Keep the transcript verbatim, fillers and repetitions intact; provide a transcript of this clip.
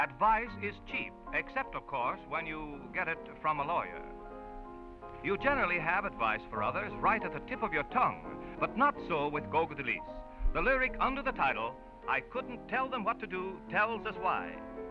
Advice is cheap, except, of course, when you get it from a lawyer. You generally have advice for others right at the tip of your tongue, but not so with Gauguin de Lys. The lyric under the title, "I couldn't tell them what to do," tells us why.